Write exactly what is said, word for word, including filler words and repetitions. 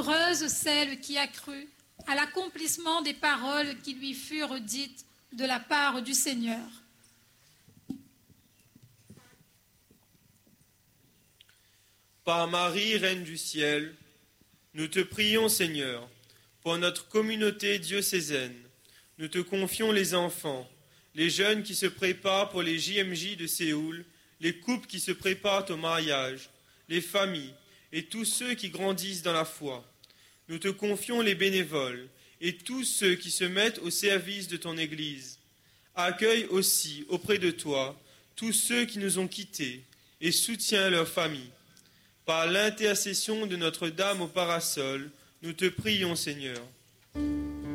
Heureuse celle qui a cru à l'accomplissement des paroles qui lui furent dites de la part du Seigneur. Par Marie, Reine du ciel, nous te prions, Seigneur, pour notre communauté diocésaine. Nous te confions les enfants, les jeunes qui se préparent pour les J M J de Séoul, les couples qui se préparent au mariage, les familles et tous ceux qui grandissent dans la foi. Nous te confions les bénévoles et tous ceux qui se mettent au service de ton Église. Accueille aussi auprès de toi tous ceux qui nous ont quittés et soutiens leurs familles. Par l'intercession de Notre-Dame au parasol, nous te prions, Seigneur.